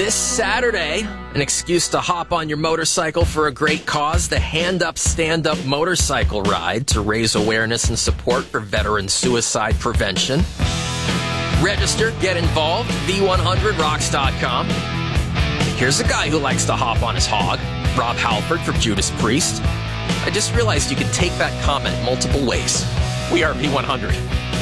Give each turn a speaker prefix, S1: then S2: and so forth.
S1: This Saturday, an excuse to hop on your motorcycle for a great cause, the Hand Up, Stand Up motorcycle ride to raise awareness and support for veteran suicide prevention. Register, get involved, v100rocks.com. Here's a guy who likes to hop on his hog, Rob Halford from Judas Priest. I just realized you can take that comment multiple ways. We are V100.